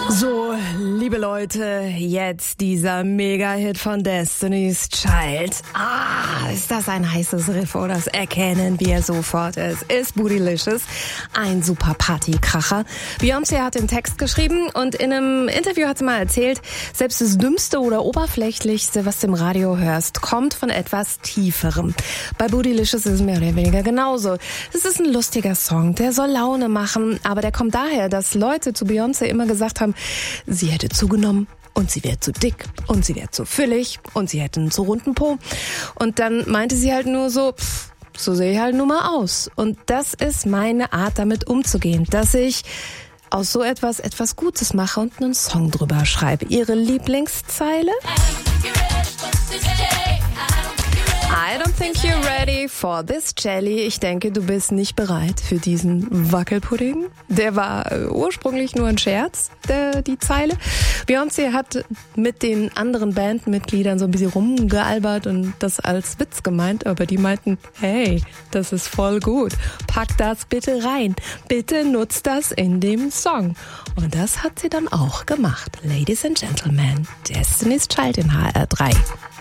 So, liebe Leute, jetzt dieser Mega-Hit von Destiny's Child. Ist das ein heißes Riff, oder? Das erkennen wir sofort. Es ist Bootylicious, ein super Partykracher. Beyoncé hat den Text geschrieben und in einem Interview hat sie mal erzählt, selbst das Dümmste oder Oberflächlichste, was du im Radio hörst, kommt von etwas Tieferem. Bei Bootylicious ist es mehr oder weniger genauso. Es ist ein lustiger Song, der soll Laune machen, aber der kommt daher, dass Leute zu Beyoncé immer gesagt haben, sie hätte zugenommen und sie wäre zu dick und sie wäre zu füllig und sie hätte einen zu runden Po. Und dann meinte sie halt nur so, so sehe ich halt nur mal aus. Und das ist meine Art, damit umzugehen, dass ich aus so etwas Gutes mache und einen Song drüber schreibe. Ihre Lieblingszeile? I don't think you're ready for this jelly. Ich denke, du bist nicht bereit für diesen Wackelpudding. Der war ursprünglich nur ein Scherz, die Zeile. Beyoncé hat mit den anderen Bandmitgliedern so ein bisschen rumgealbert und das als Witz gemeint, aber die meinten, hey, das ist voll gut. Pack das bitte rein. Bitte nutzt das in dem Song. Und das hat sie dann auch gemacht. Ladies and Gentlemen, Destiny's Child in HR3.